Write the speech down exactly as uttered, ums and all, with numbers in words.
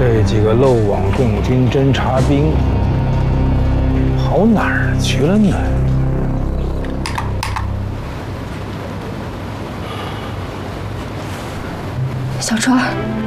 这几个漏网共军侦察兵跑哪儿去了呢？ 小川。